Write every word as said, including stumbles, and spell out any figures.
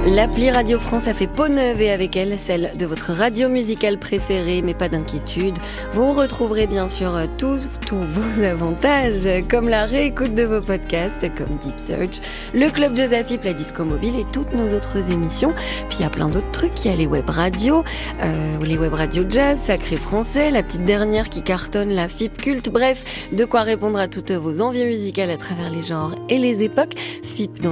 L'appli Radio France a fait peau neuve et avec elle, celle de votre radio musicale préférée, mais pas d'inquiétude. Vous retrouverez bien sûr tous, tous vos avantages, comme la réécoute de vos podcasts, comme Deep Search, le Club Jazz A F I P, la Disco Mobile et toutes nos autres émissions. Puis il y a plein d'autres trucs, il y a les web radios, euh, les web radios jazz, Sacré Français, la petite dernière qui cartonne, la F I P Culte, bref, de quoi répondre à toutes vos envies musicales à travers les genres et les époques. F I P dont